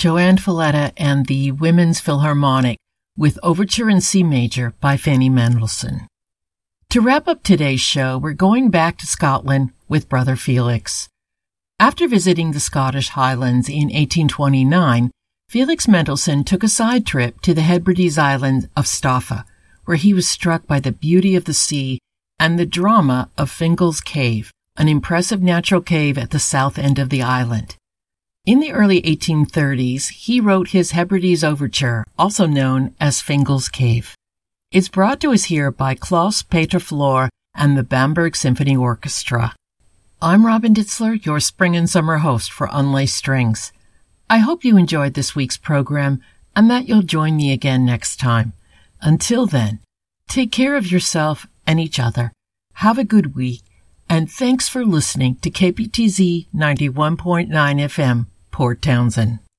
Joanne Falletta and the Women's Philharmonic with Overture in C Major by Fanny Mendelssohn. To wrap up today's show, we're going back to Scotland with Brother Felix. After visiting the Scottish Highlands in 1829, Felix Mendelssohn took a side trip to the Hebrides island of Staffa, where he was struck by the beauty of the sea and the drama of Fingal's Cave, an impressive natural cave at the south end of the island. In the early 1830s, he wrote his Hebrides Overture, also known as Fingal's Cave. It's brought to us here by Klaus Peter Flor and the Bamberg Symphony Orchestra. I'm Robin Ditzler, your spring and summer host for Unlaced Strings. I hope you enjoyed this week's program and that you'll join me again next time. Until then, take care of yourself and each other. Have a good week, and thanks for listening to KPTZ 91.9 FM, Port Townsend.